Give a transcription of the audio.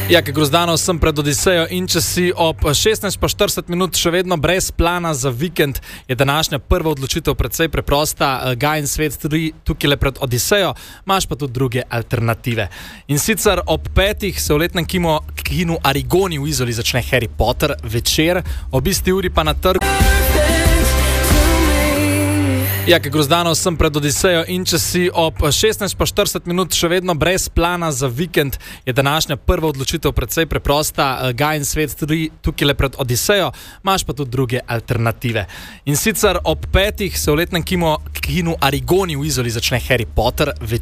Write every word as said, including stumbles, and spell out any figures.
Ja, ki grozdanov sem pred Odisejo in če si ob šestnajst pa štirideset minut še vedno brez plana za vikend, je današnja prva odločitev precej preprosta. Gaj in svet tudi tukaj le pred Odisejo, imaš pa tudi druge alternative. In sicer ob petih se v letnem kino, kinu Arigoni v Izoli začne Harry Potter večer, ob isti uri pa na trgu. Ja, ki grozdanov sem pred Odisejo in če si ob šestnajst pa štirideset minut še vedno brez plana za vikend, je današnja prva odločitev precej preprosta. Gaj in svet tudi tukaj le pred Odisejo, imaš pa tudi druge alternative. In sicer ob petih se v letnem kino, kinu Arigoni v Izoli začne Harry Potter